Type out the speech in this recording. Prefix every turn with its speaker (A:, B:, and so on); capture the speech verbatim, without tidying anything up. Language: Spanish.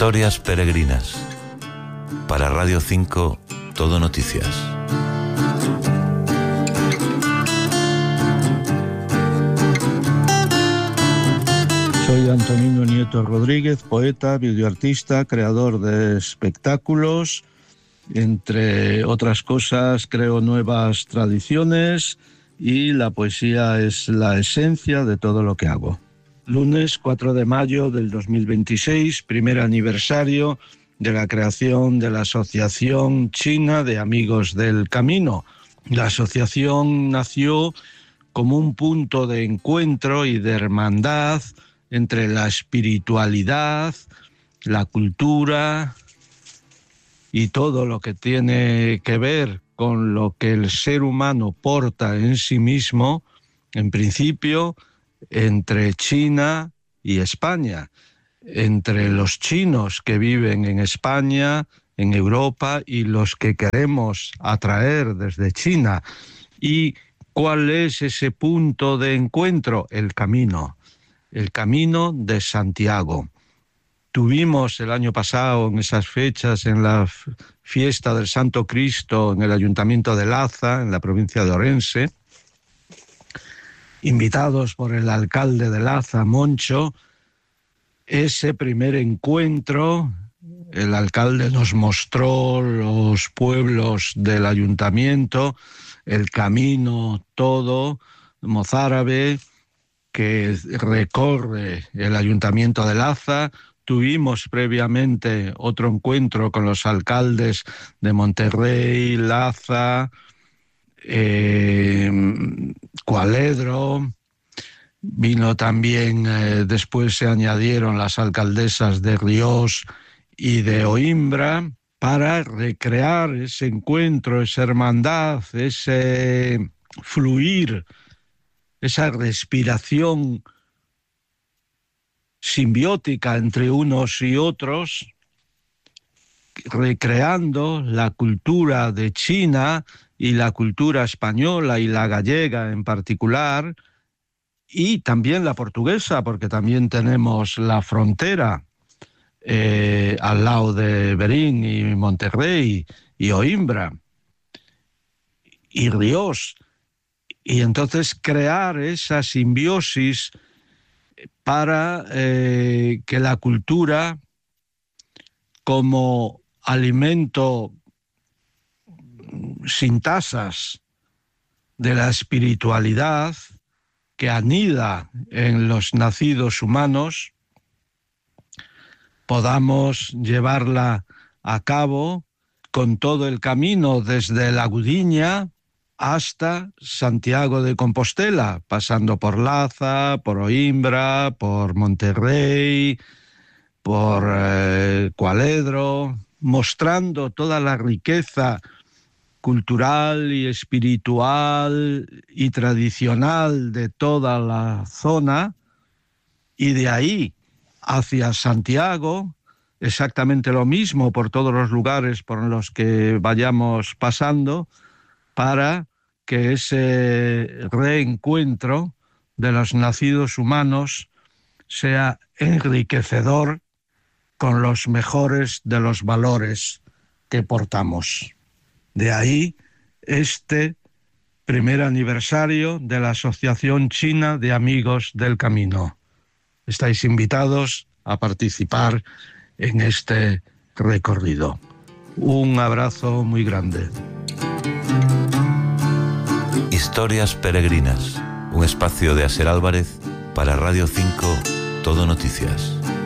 A: Historias peregrinas. Para Radio cinco, Todo Noticias.
B: Soy Antonino Nieto Rodríguez, poeta, videoartista, creador de espectáculos. Entre otras cosas, creo nuevas tradiciones y la poesía es la esencia de todo lo que hago. Lunes cuatro de mayo del dos mil veintiséis, primer aniversario de la creación de la Asociación China de Amigos del Camino. La asociación nació como un punto de encuentro y de hermandad entre la espiritualidad, la cultura y todo lo que tiene que ver con lo que el ser humano porta en sí mismo, en principio, entre China y España, entre los chinos que viven en España, en Europa, y los que queremos atraer desde China. ¿Y cuál es ese punto de encuentro? El camino, el camino de Santiago. Tuvimos el año pasado, en esas fechas, en la fiesta del Santo Cristo, en el Ayuntamiento de Laza, en la provincia de Orense, invitados por el alcalde de Laza, Moncho, ese primer encuentro. El alcalde nos mostró los pueblos del ayuntamiento, el camino todo mozárabe que recorre el ayuntamiento de Laza. Tuvimos previamente otro encuentro con los alcaldes de Monterrey, Laza, Eh, Cualedro. Vino también, eh, después se añadieron las alcaldesas de Ríos y de Oimbra para recrear ese encuentro, esa hermandad, ese fluir, esa respiración simbiótica entre unos y otros, recreando la cultura de China y la cultura española y la gallega en particular, y también la portuguesa, porque también tenemos la frontera eh, al lado de Berín y Monterrey y Oimbra y Ríos. Y entonces crear esa simbiosis para eh, que la cultura, como alimento sin tasas de la espiritualidad que anida en los nacidos humanos, podamos llevarla a cabo con todo el camino desde La Gudiña hasta Santiago de Compostela, pasando por Laza, por Oimbra, por Monterrey, por eh, Cualedro, mostrando toda la riqueza cultural y espiritual y tradicional de toda la zona, y de ahí hacia Santiago, exactamente lo mismo por todos los lugares por los que vayamos pasando, para que ese reencuentro de los nacidos humanos sea enriquecedor con los mejores de los valores que portamos. De ahí este primer aniversario de la Asociación China de Amigos del Camino. Estáis invitados a participar en este recorrido. Un abrazo muy grande.
A: Historias peregrinas, un espacio de Aser Álvarez para Radio cinco, Todo Noticias.